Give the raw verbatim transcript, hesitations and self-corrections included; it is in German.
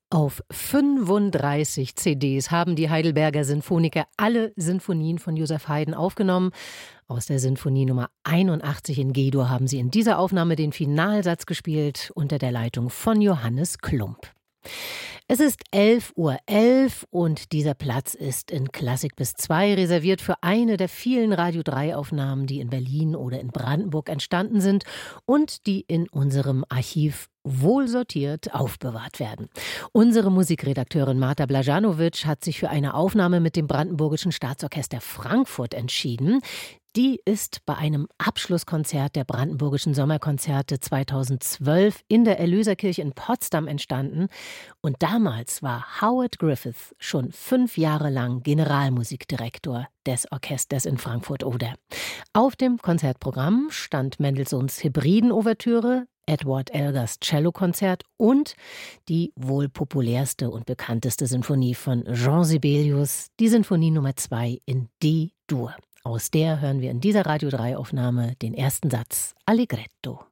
Auf fünfunddreißig C Ds haben die Heidelberger Sinfoniker alle Sinfonien von Joseph Haydn aufgenommen. Aus der Sinfonie Nummer einundachtzig in G-Dur haben sie in dieser Aufnahme den Finalsatz gespielt unter der Leitung von Johannes Klumpp. Es ist elf Uhr elf und dieser Platz ist in Klassik bis zwei reserviert für eine der vielen Radio drei Aufnahmen, die in Berlin oder in Brandenburg entstanden sind und die in unserem Archiv wohlsortiert aufbewahrt werden. Unsere Musikredakteurin Marta Blajanovic hat sich für eine Aufnahme mit dem Brandenburgischen Staatsorchester Frankfurt entschieden. Die ist bei einem Abschlusskonzert der Brandenburgischen Sommerkonzerte zweitausendzwölf in der Erlöserkirche in Potsdam entstanden. Und damals war Howard Griffith schon fünf Jahre lang Generalmusikdirektor des Orchesters in Frankfurt-Oder. Auf dem Konzertprogramm stand Mendelssohns Hebriden-Ouvertüre, Edward Elgars Cellokonzert und die wohl populärste und bekannteste Sinfonie von Jean Sibelius, die Sinfonie Nummer zwei in D-Dur. Aus der hören wir in dieser Radio drei Aufnahme den ersten Satz Allegretto.